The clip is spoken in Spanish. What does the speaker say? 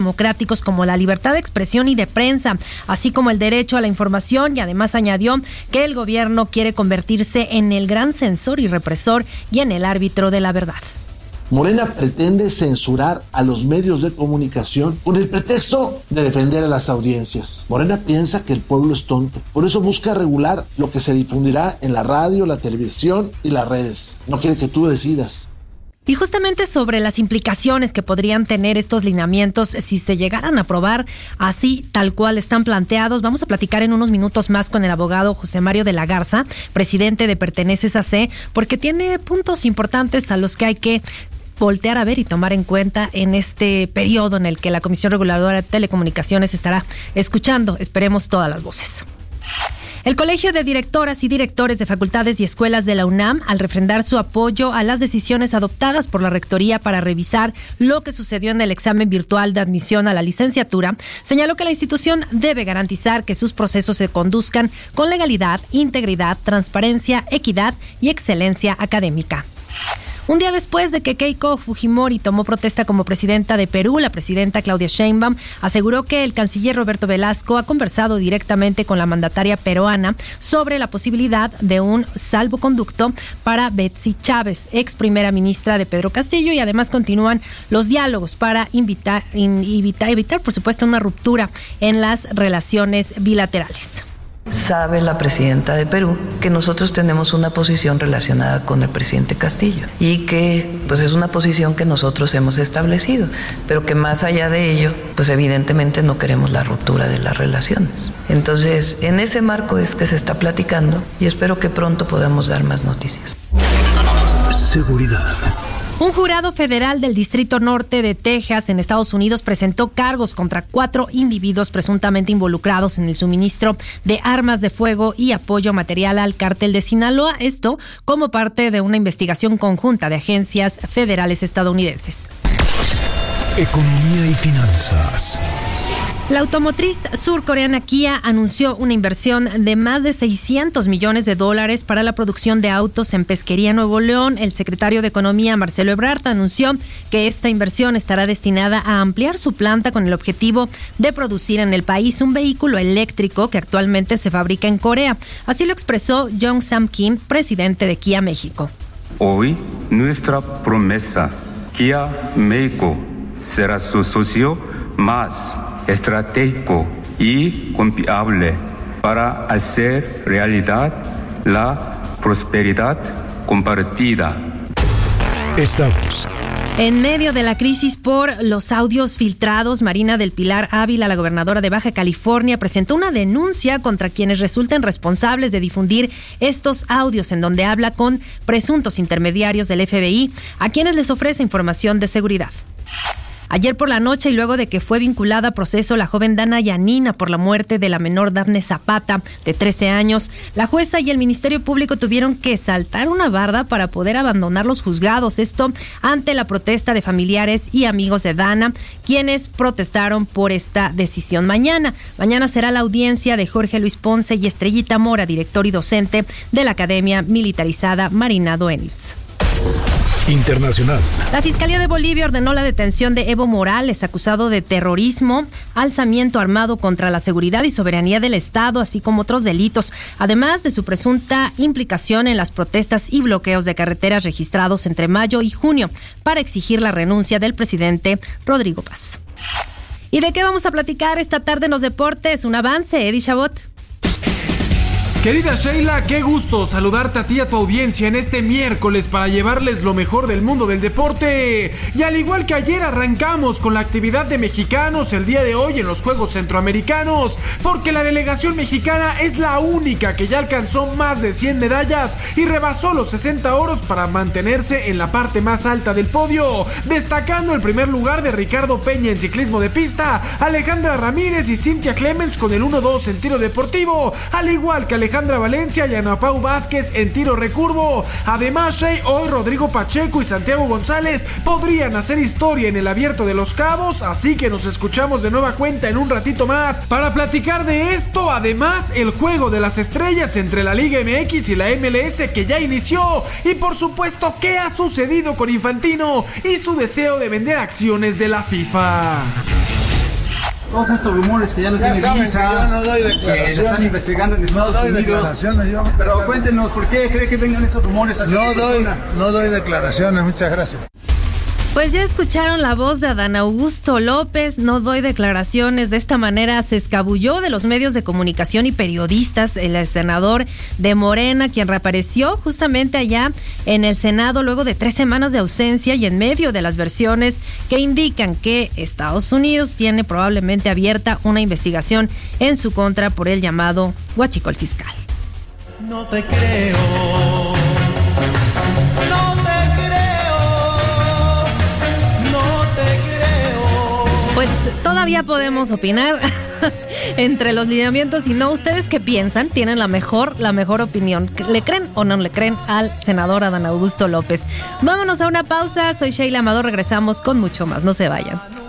democráticos como la libertad de expresión y de prensa, así como el derecho a la información, y además añadió que el gobierno quiere convertirse en el gran censor y represor y en el árbitro de la verdad. Morena pretende censurar a los medios de comunicación con el pretexto de defender a las audiencias. Morena piensa que el pueblo es tonto, por eso busca regular lo que se difundirá en la radio, la televisión y las redes. No quiere que tú decidas. Y justamente sobre las implicaciones que podrían tener estos lineamientos si se llegaran a aprobar así, tal cual están planteados, vamos a platicar en unos minutos más con el abogado José Mario de la Garza, presidente de Perteneces AC, porque tiene puntos importantes a los que hay que voltear a ver y tomar en cuenta en este periodo en el que la Comisión Reguladora de Telecomunicaciones estará escuchando, esperemos, todas las voces. El Colegio de Directoras y Directores de Facultades y Escuelas de la UNAM, al refrendar su apoyo a las decisiones adoptadas por la Rectoría para revisar lo que sucedió en el examen virtual de admisión a la licenciatura, señaló que la institución debe garantizar que sus procesos se conduzcan con legalidad, integridad, transparencia, equidad y excelencia académica. Un día después de que Keiko Fujimori tomó protesta como presidenta de Perú, la presidenta Claudia Sheinbaum aseguró que el canciller Roberto Velasco ha conversado directamente con la mandataria peruana sobre la posibilidad de un salvoconducto para Betsy Chávez, ex primera ministra de Pedro Castillo, y además continúan los diálogos para evitar, por supuesto, una ruptura en las relaciones bilaterales. Sabe la presidenta de Perú que nosotros tenemos una posición relacionada con el presidente Castillo y que pues es una posición que nosotros hemos establecido, pero que más allá de ello, pues evidentemente no queremos la ruptura de las relaciones. Entonces, en ese marco es que se está platicando y espero que pronto podamos dar más noticias. Seguridad. Un jurado federal del Distrito Norte de Texas, en Estados Unidos, presentó cargos contra 4 individuos presuntamente involucrados en el suministro de armas de fuego y apoyo material al cártel de Sinaloa. Esto como parte de una investigación conjunta de agencias federales estadounidenses. Economía y finanzas. La automotriz surcoreana Kia anunció una inversión de más de $600 millones para la producción de autos en Pesquería, Nuevo León. El secretario de Economía, Marcelo Ebrard, anunció que esta inversión estará destinada a ampliar su planta con el objetivo de producir en el país un vehículo eléctrico que actualmente se fabrica en Corea. Así lo expresó Jong Sam Kim, presidente de Kia México. Hoy, nuestra promesa, Kia México será su socio más estratégico y confiable para hacer realidad la prosperidad compartida. Estamos en medio de la crisis por los audios filtrados. Marina del Pilar Ávila, la gobernadora de Baja California, presentó una denuncia contra quienes resulten responsables de difundir estos audios en donde habla con presuntos intermediarios del FBI a quienes les ofrece información de seguridad. Ayer por la noche, y luego de que fue vinculada a proceso la joven Dana Yanina por la muerte de la menor Dafne Zapata, de 13 años, la jueza y el Ministerio Público tuvieron que saltar una barda para poder abandonar los juzgados. Esto ante la protesta de familiares y amigos de Dana, quienes protestaron por esta decisión. Mañana será la audiencia de Jorge Luis Ponce y Estrellita Mora, director y docente de la Academia Militarizada Marina Doenitz. Internacional. La Fiscalía de Bolivia ordenó la detención de Evo Morales, acusado de terrorismo, alzamiento armado contra la seguridad y soberanía del Estado, así como otros delitos, además de su presunta implicación en las protestas y bloqueos de carreteras registrados entre mayo y junio para exigir la renuncia del presidente Rodrigo Paz. ¿Y de qué vamos a platicar esta tarde en los deportes? Un avance, Eddie Chabot. Querida Sheila, qué gusto saludarte a ti y a tu audiencia en este miércoles para llevarles lo mejor del mundo del deporte. Y al igual que ayer arrancamos con la actividad de mexicanos el día de hoy en los Juegos Centroamericanos, porque la delegación mexicana es la única que ya alcanzó más de 100 medallas y rebasó los 60 oros para mantenerse en la parte más alta del podio, destacando el primer lugar de Ricardo Peña en ciclismo de pista, Alejandra Ramírez y Cynthia Clemens con el 1-2 en tiro deportivo, al igual que Alejandra Valencia y Ana Pau Vázquez en tiro recurvo. Además, hoy Rodrigo Pacheco y Santiago González podrían hacer historia en el Abierto de los Cabos, así que nos escuchamos de nueva cuenta en un ratito más para platicar de esto. Además, el juego de las estrellas entre la Liga MX y la MLS que ya inició, y por supuesto, ¿qué ha sucedido con Infantino y su deseo de vender acciones de la FIFA? todos estos rumores que ya no tiene visa, yo no doy declaraciones. que están investigando en Estados Unidos. Declaraciones yo. Pero cuéntenos, ¿por qué cree que vengan esos rumores? No doy declaraciones, muchas gracias. Pues ya escucharon la voz de Adán Augusto López, no doy declaraciones. De esta manera se escabulló de los medios de comunicación y periodistas el senador de Morena, quien reapareció justamente allá en el Senado luego de 3 semanas de ausencia y en medio de las versiones que indican que Estados Unidos tiene probablemente abierta una investigación en su contra por el llamado huachicol fiscal. No te creo. Pues todavía podemos opinar entre los lineamientos y no. ¿Ustedes qué piensan? ¿Tienen la mejor opinión? ¿Le creen o no le creen al senador Adán Augusto López? Vámonos a una pausa. Soy Sheila Amador. Regresamos con mucho más. No se vayan.